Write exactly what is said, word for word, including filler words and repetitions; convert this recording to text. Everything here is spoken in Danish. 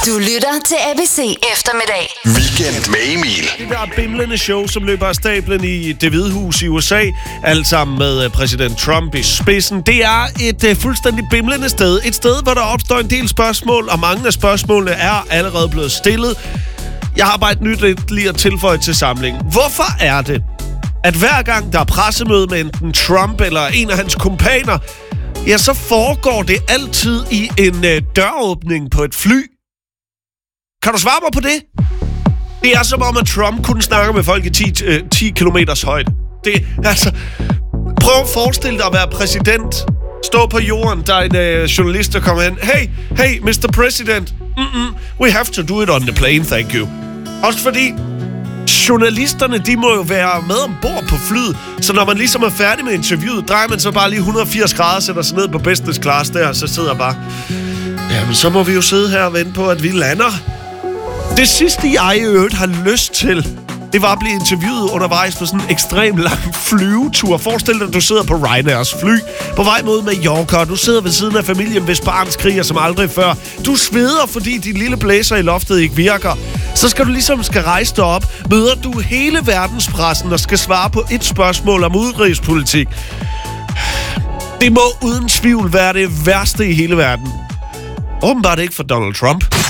Du lytter til A B C Eftermiddag. Weekend med Emil. Det der bimlende show, som løber af stablen i Det Hvide Hus i U S A, alt sammen med præsident Trump i spidsen. Det er et uh, fuldstændig bimlende sted. Et sted, hvor der opstår en del spørgsmål, og mange af spørgsmålene er allerede blevet stillet. Jeg har bare et nyt lige at tilføje til samlingen. Hvorfor er det, at hver gang der er pressemøde med enten Trump eller en af hans kumpaner, ja, så foregår det altid i en uh, døråbning på et fly? Kan du svare mig på det? Det er som om, at Trump kunne snakke med folk i ti, uh, ti kilometers højde. Det, altså, prøv at forestille dig at være præsident. Stå på jorden, der er en uh, journalist, der kommer hen. Hey, hey, mister President. Mm-mm, we have to do it on the plane, thank you. Også fordi journalisterne, de må jo være med ombord på flyet. Så når man ligesom er færdig med interviewet, drejer man så bare lige et hundrede og firs grader, sætter sig ned på business class der, og så sidder bare... Jamen, så må vi jo sidde her og vente på, at vi lander. Det sidste, jeg i øvrigt har lyst til, det var at blive interviewet undervejs på sådan en ekstremt lang flyvetur. Forestil dig, at du sidder på Ryanairs fly på vej mod Mallorca, og du sidder ved siden af familien, hvis barn skriger som aldrig før. Du sveder, fordi din lille blæser i loftet ikke virker. Så skal du ligesom skal rejse dig op, møder du hele verdenspressen og skal svare på et spørgsmål om udenrigspolitik. Det må uden tvivl være det værste i hele verden. Åbenbart ikke for Donald Trump.